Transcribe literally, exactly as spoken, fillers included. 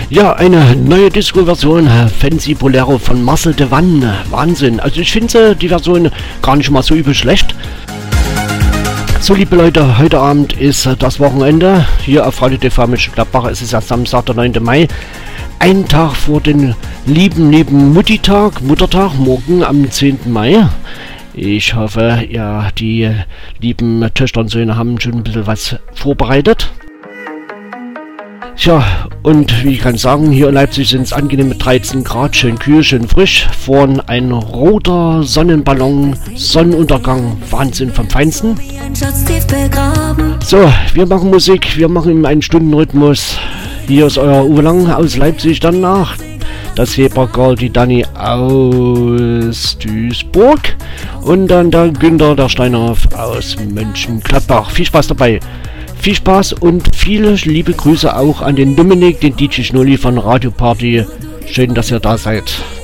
Ja, eine neue Disco-Version, Fancy Bolero von Marcel de Vanne. Wahnsinn. Also ich finde die Version gar nicht mal so übel schlecht. So, liebe Leute, heute Abend ist das Wochenende. Hier auf Radio T V Mönchengladbach. Es ist ja Samstag, der neunte Mai. Ein Tag vor den lieben, lieben Mutti-Tag, Muttertag, morgen am zehnten Mai. Ich hoffe, ja, die lieben Töchter und Söhne haben schon ein bisschen was vorbereitet. Tja, und wie ich kann sagen, hier in Leipzig sind es angenehme dreizehn Grad, schön kühl, schön frisch. Vorn ein roter Sonnenballon, Sonnenuntergang, Wahnsinn vom Feinsten. So, wir machen Musik, wir machen einen Stundenrhythmus. Hier ist euer Uwe Lang aus Leipzig, danach das Hebergal, die Dani aus Duisburg und dann der Günther, der Steinhoff aus Mönchengladbach. Viel Spaß dabei. Viel Spaß und viele liebe Grüße auch an den Dominik, den D J Schnulli von Radio Party. Schön, dass ihr da seid.